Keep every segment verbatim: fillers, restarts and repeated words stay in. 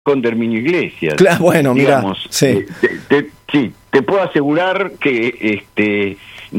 con Herminio Iglesias. Claro, bueno, mira, sí. Eh, te, te, sí, te puedo asegurar que, este,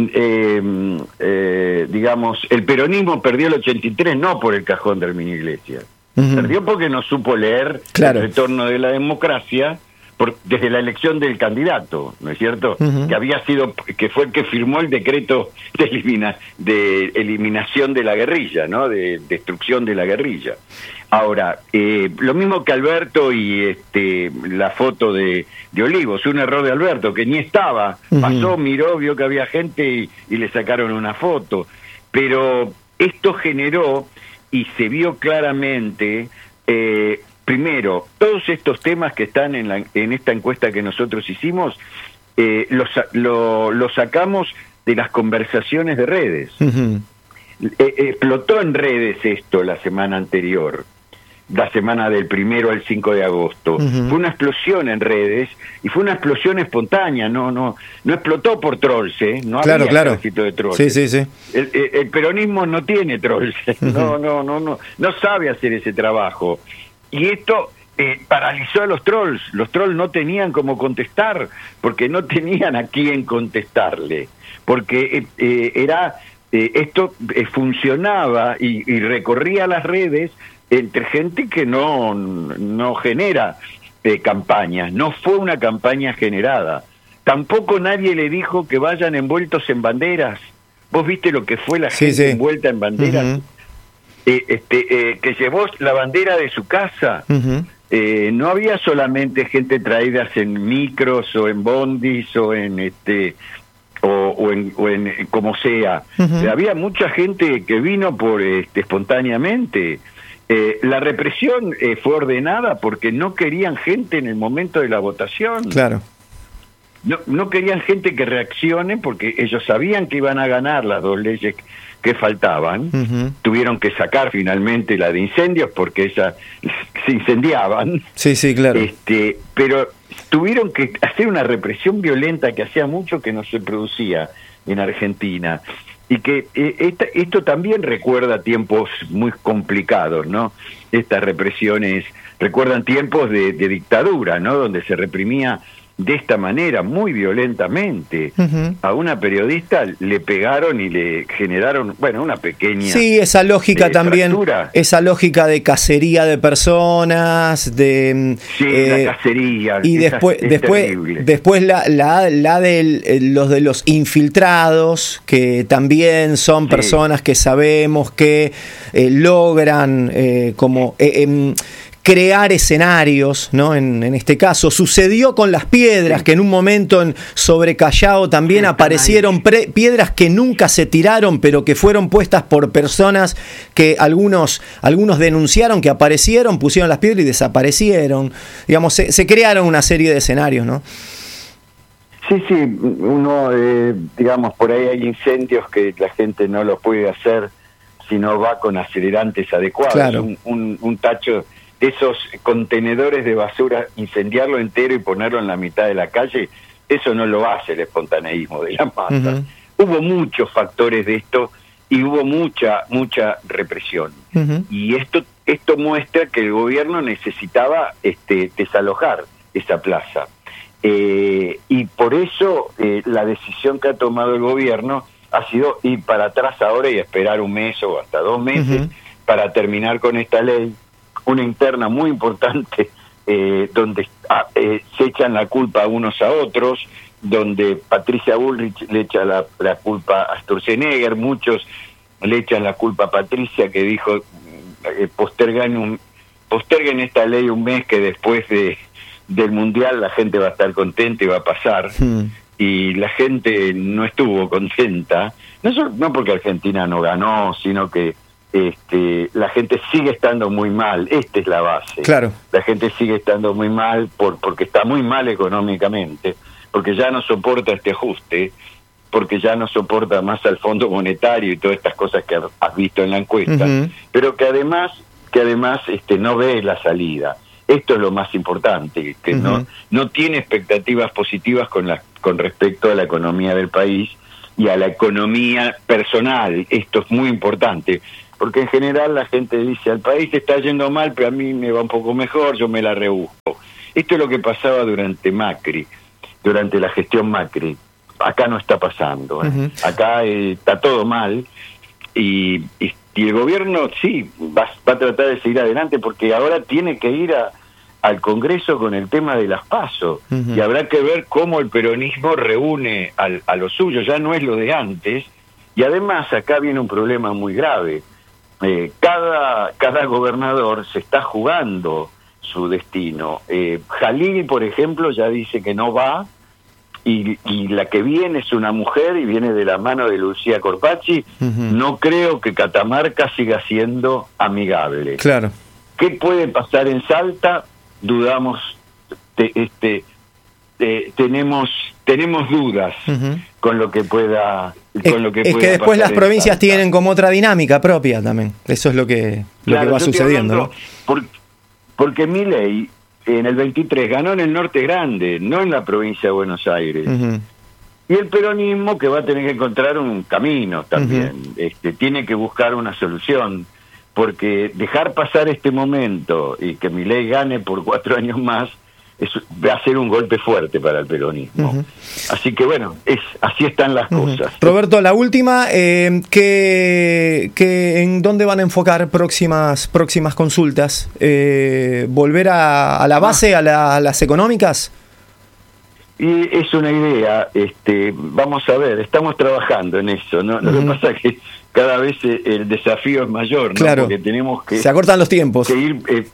eh, eh, digamos, el peronismo perdió el ochenta y tres no por el cajón de Herminio Iglesias. Uh-huh. Perdió porque no supo leer claro. el retorno de la democracia por, desde la elección del candidato, ¿no es cierto? Uh-huh. Que había sido, que fue el que firmó el decreto de, elimina, de eliminación de la guerrilla, ¿no? De destrucción de la guerrilla. Ahora, eh, lo mismo que Alberto y este la foto de, de Olivos, un error de Alberto, que ni estaba, uh-huh. pasó, miró, vio que había gente y, y le sacaron una foto. Pero esto generó, y se vio claramente, eh, primero, todos estos temas que están en, la, en esta encuesta que nosotros hicimos, eh, los lo, lo sacamos de las conversaciones de redes. Uh-huh. Eh, explotó en redes esto la semana anterior. La semana del primero al cinco de agosto. Uh-huh. Fue una explosión en redes y fue una explosión espontánea, no no no explotó por trolls, ¿eh? No claro, había claro. ejército de trolls. Sí, sí, sí. El, el, el peronismo no tiene trolls, uh-huh. no, no, no, no, no sabe hacer ese trabajo. Y esto eh, paralizó a los trolls. Los trolls no tenían cómo contestar, porque no tenían a quién contestarle. Porque eh, eh, era eh, esto eh, funcionaba y, y recorría las redes entre gente que no, no genera eh, campañas, no fue una campaña generada. Tampoco nadie le dijo que vayan envueltos en banderas. ¿Vos viste lo que fue la sí, gente sí. envuelta en banderas? Uh-huh. eh, este, eh, que llevó la bandera de su casa. Uh-huh. Eh, no había solamente gente traída en micros o en bondis o en este o, o, en, o en como sea. Uh-huh. Había mucha gente que vino por este, espontáneamente. Eh, la represión eh, fue ordenada porque no querían gente en el momento de la votación. Claro. No, no querían gente que reaccione porque ellos sabían que iban a ganar las dos leyes que faltaban. Uh-huh. Tuvieron que sacar finalmente la de incendios porque esas se incendiaban. Sí, sí, claro. Este, pero tuvieron que hacer una represión violenta que hacía mucho que no se producía en Argentina. Y que eh, esta, esto también recuerda tiempos muy complicados, ¿no? Estas represiones recuerdan tiempos de, de dictadura, ¿no? Donde se reprimía de esta manera, muy violentamente. Uh-huh. A una periodista le pegaron y le generaron, bueno, una pequeña... Sí, esa lógica también, fractura. Esa lógica de cacería de personas, de... Sí, eh, la cacería. Y esa, después, es después, terrible. después la, la, la de los de los infiltrados, que también son sí. personas que sabemos que eh, logran eh, como... Eh, eh, crear escenarios, ¿no? En, en este caso sucedió con las piedras, sí. que en un momento en sobre Callao también sí, aparecieron pre- piedras que nunca se tiraron, pero que fueron puestas por personas que algunos algunos denunciaron que aparecieron, pusieron las piedras y desaparecieron. Digamos, se, se crearon una serie de escenarios, ¿no? Sí, sí, uno, eh, digamos, por ahí hay incendios que la gente no lo puede hacer si no va con acelerantes adecuados. Claro. Un, un, un tacho... esos contenedores de basura, incendiarlo entero y ponerlo en la mitad de la calle, eso no lo hace el espontaneísmo de la masa. Uh-huh. Hubo muchos factores de esto y hubo mucha, mucha represión. Uh-huh. Y esto esto muestra que el gobierno necesitaba este, desalojar esa plaza. Eh, y por eso eh, la decisión que ha tomado el gobierno ha sido ir para atrás ahora y esperar un mes o hasta dos meses uh-huh. para terminar con esta ley. Una interna muy importante eh, donde ah, eh, se echan la culpa unos a otros, donde Patricia Bullrich le echa la, la culpa a Sturzenegger, muchos le echan la culpa a Patricia, que dijo eh, posterguen, un, posterguen esta ley un mes, que después de del Mundial la gente va a estar contenta y va a pasar. Hmm. Y la gente no estuvo contenta, no, solo, no porque Argentina no ganó, sino que Este, la gente sigue estando muy mal. Esta es la base. Claro. La gente sigue estando muy mal por porque está muy mal económicamente, porque ya no soporta este ajuste, porque ya no soporta más al Fondo Monetario y todas estas cosas que has visto en la encuesta, uh-huh. pero que además que además este no ve la salida. Esto es lo más importante, que uh-huh. no no tiene expectativas positivas con la con respecto a la economía del país y a la economía personal. Esto es muy importante, porque en general la gente dice, al país te está yendo mal, pero a mí me va un poco mejor, yo me la rebusco. Esto es lo que pasaba durante Macri, durante la gestión Macri. Acá no está pasando, ¿eh? Uh-huh. Acá eh, está todo mal, y, y, y el gobierno sí va, va a tratar de seguir adelante, porque ahora tiene que ir a al Congreso con el tema de las PASO, uh-huh. y habrá que ver cómo el peronismo reúne al, a lo suyo, ya no es lo de antes, y además acá viene un problema muy grave. Eh, cada, cada gobernador se está jugando su destino. Eh, Jalil, por ejemplo, ya dice que no va, y, y la que viene es una mujer y viene de la mano de Lucía Corpacci. Uh-huh. No creo que Catamarca siga siendo amigable. Claro. ¿Qué puede pasar en Salta? Dudamos, te, este, te, tenemos tenemos dudas uh-huh. con lo que pueda es, con lo que es pueda que después las provincias Salta. Tienen como otra dinámica propia también. Eso es lo que lo claro, que va sucediendo, ¿no? Por, porque Milei en el veintitrés ganó en el Norte Grande, no en la provincia de Buenos Aires. Uh-huh. Y el peronismo, que va a tener que encontrar un camino también, uh-huh. este, tiene que buscar una solución. Porque dejar pasar este momento y que Milei gane por cuatro años más es, va a ser un golpe fuerte para el peronismo. Uh-huh. Así que bueno, es así están las uh-huh. cosas. Roberto, la última, eh, ¿qué, qué, ¿en dónde van a enfocar próximas próximas consultas? Eh, ¿Volver a, a la base, ah. a, la, a las económicas? Y es una idea, este, vamos a ver, estamos trabajando en eso, ¿no? Lo uh-huh. que pasa es que cada vez el desafío es mayor, ¿no? Claro. Porque tenemos que... Se acortan los tiempos. Que ir, eh,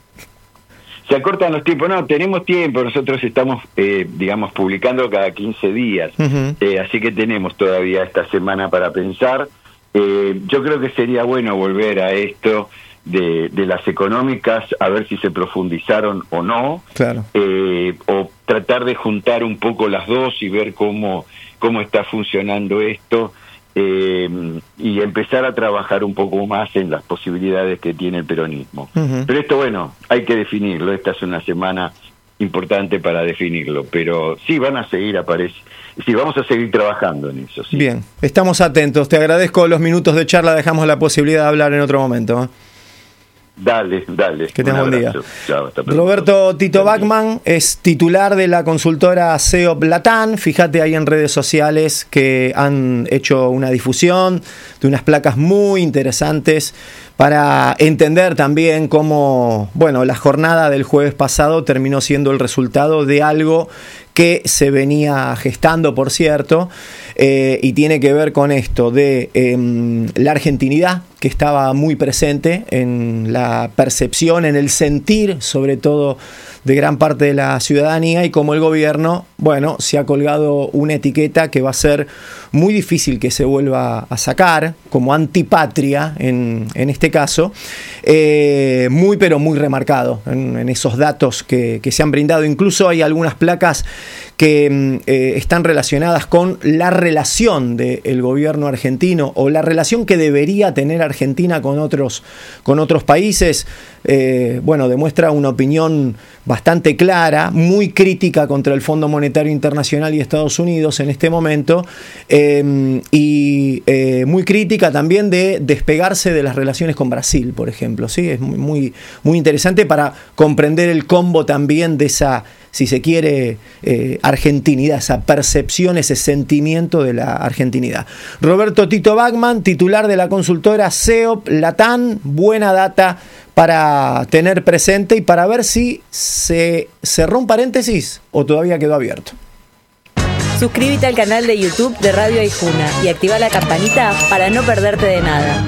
se acortan los tiempos, no, tenemos tiempo, nosotros estamos, eh, digamos, publicando cada quince días, uh-huh. eh, así que tenemos todavía esta semana para pensar. Eh, yo creo que sería bueno volver a esto de, de las económicas, a ver si se profundizaron o no, claro. eh, o tratar de juntar un poco las dos y ver cómo, cómo está funcionando esto. Eh, y empezar a trabajar un poco más en las posibilidades que tiene el peronismo. Uh-huh. Pero esto, bueno, hay que definirlo. Esta es una semana importante para definirlo, pero sí van a seguir aparece, sí vamos a seguir trabajando en eso. Sí. Bien, estamos atentos. Te agradezco los minutos de charla. Dejamos la posibilidad de hablar en otro momento, ¿eh? Dale, dale. Que tengas un día. Chao, hasta pronto. Roberto Tito Bachmann es titular de la consultora S E O P Latam. Fíjate ahí en redes sociales que han hecho una difusión de unas placas muy interesantes para entender también cómo, bueno, la jornada del jueves pasado terminó siendo el resultado de algo que se venía gestando, por cierto, eh, y tiene que ver con esto de eh, la argentinidad, que estaba muy presente en la percepción, en el sentir, sobre todo de gran parte de la ciudadanía, y como el gobierno, bueno, se ha colgado una etiqueta que va a ser muy difícil que se vuelva a sacar, como antipatria en, en este caso, eh, muy pero muy remarcado en, en esos datos que, que se han brindado. Incluso hay algunas placas que eh, están relacionadas con la relación del gobierno argentino o la relación que debería tener Argentina con otros, con otros países. Eh, bueno, demuestra una opinión bastante clara, muy crítica contra el Fondo Monetario Internacional y Estados Unidos en este momento, eh, y eh, muy crítica también de despegarse de las relaciones con Brasil, por ejemplo. ¿Sí? Es muy, muy, muy interesante para comprender el combo también de esa, si se quiere, eh, argentinidad, esa percepción, ese sentimiento de la argentinidad. Roberto Tito Bachmann, titular de la consultora S E O P Latam, buena data para tener presente y para ver si se cerró un paréntesis o todavía quedó abierto. Suscríbete al canal de YouTube de Radio Aijuna y activa la campanita para no perderte de nada.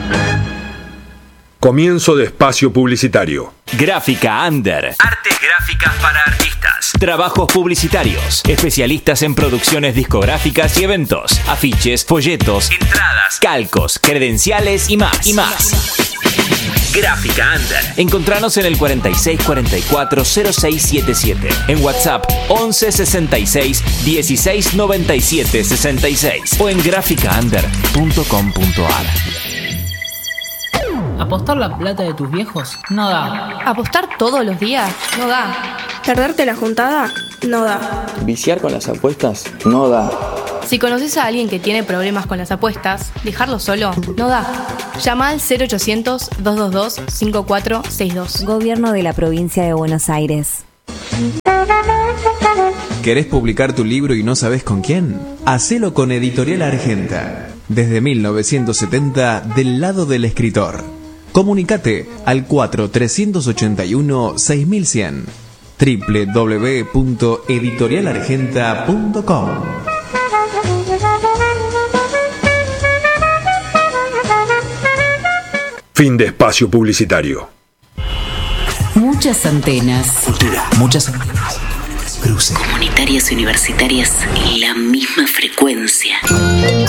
Comienzo de espacio publicitario. Gráfica Under. Artes gráficas para artistas. Trabajos publicitarios. Especialistas en producciones discográficas y eventos. Afiches, folletos, entradas, calcos, credenciales y más. Y más. Gráfica Under. Encontranos en el cuarenta y seis cuarenta y cuatro cero seis siete siete. En WhatsApp once sesenta y seis dieciséis noventa y siete sesenta y seis. O en gráfica under punto com punto a r. ¿Apostar la plata de tus viejos? No da. ¿Apostar todos los días? No da. ¿Perderte la juntada? No da. ¿Viciar con las apuestas? No da. Si conoces a alguien que tiene problemas con las apuestas, dejarlo solo no da. Llama al cero ochocientos, dos dos dos, cinco cuatro seis dos. Gobierno de la Provincia de Buenos Aires. ¿Querés publicar tu libro y no sabés con quién? Hacelo con Editorial Argenta. Desde mil novecientos setenta, del lado del escritor. Comunicate al cuatro tres ocho uno, seis mil cien. doble u doble u doble u punto editorial argenta punto com. Fin de espacio publicitario. Muchas antenas. Cultura. Muchas antenas. Cruce. Comunitarias y universitarias en la misma frecuencia.